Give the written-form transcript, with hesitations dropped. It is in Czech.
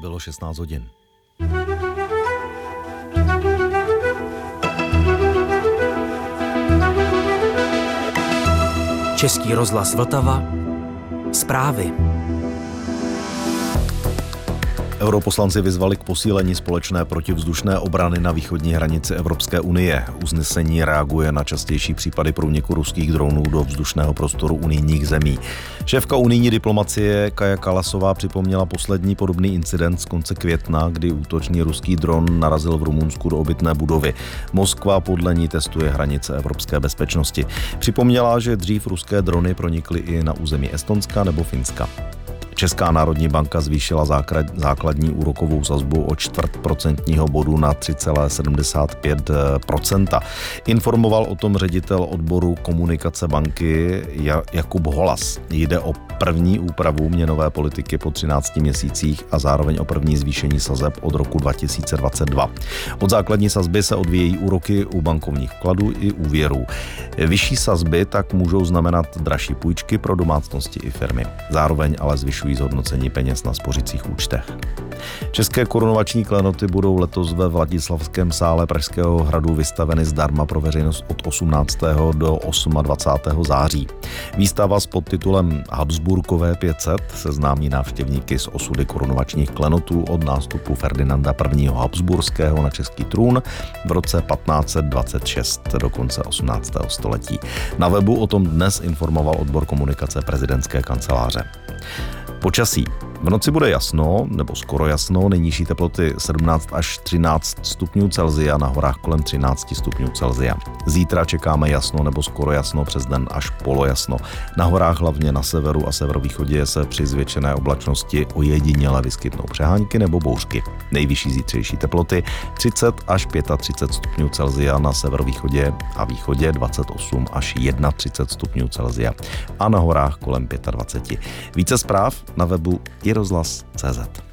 bylo 16 hodin. Český rozhlas Vltava. Zprávy. Europoslanci vyzvali k posílení společné protivzdušné obrany na východní hranici Evropské unie. Usnesení reaguje na častější případy průniku ruských dronů do vzdušného prostoru unijních zemí. Šéfka unijní diplomacie Kaja Kallasová připomněla poslední podobný incident z konce května, kdy útočný ruský dron narazil v Rumunsku do obytné budovy. Moskva podle ní testuje hranice evropské bezpečnosti. Připomněla, že dřív ruské drony pronikly i na území Estonska nebo Finska. Česká národní banka zvýšila základní úrokovou sazbu o 0,25 bodu na 3,75%. Informoval o tom ředitel odboru komunikace banky Jakub Holas. Jde o první úpravu měnové politiky po 13 měsících a zároveň o první zvýšení sazeb od roku 2022. Od základní sazby se odvíjejí úroky u bankovních vkladů i úvěrů. Vyšší sazby tak můžou znamenat dražší půjčky pro domácnosti i firmy. Zároveň ale zvyšují zhodnocení peněz na spořicích účtech. České korunovační klenoty budou letos ve Vladislavském sále Pražského hradu vystaveny zdarma pro veřejnost od 18. do 28. září. Výstava s podtitulem Habsburkové 500 seznámí návštěvníky s osudy korunovačních klenotů od nástupu Ferdinanda I. Habsburského na český trůn v roce 1526 do konce 18. století. Na webu o tom dnes informoval odbor komunikace prezidentské kanceláře. Počasí. V noci bude jasno, nebo skoro jasno, nejnižší teploty 17 až 13 stupňů Celsia, na horách kolem 13 stupňů Celsia. Zítra čekáme jasno nebo skoro jasno, přes den až polojasno. Na horách hlavně na severu a severovýchodě se při zvětšené oblačnosti ojediněle vyskytnou přehánky nebo bouřky. Nejvyšší zítřejší teploty 30 až 35 stupňů Celsia na severovýchodě a východě, 28 až 31 stupňů Celsia a na horách kolem 25. Více zpráv na webu iRozhlas.cz.